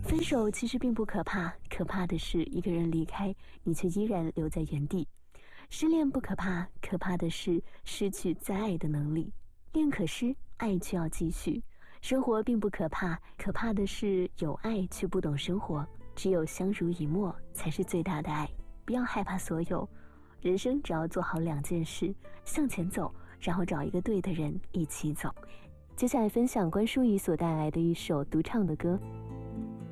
分手其实并不可怕，可怕的是一个人离开，你却依然留在原地。失恋不可怕，可怕的是失去再爱的能力。恋可失，爱却要继续。生活并不可怕，可怕的是有爱却不懂生活。只有相濡以沫才是最大的爱。不要害怕所有，人生只要做好2件事，向前走，然后找一个对的人一起走。接下来分享关淑怡所带来的一首独唱的歌。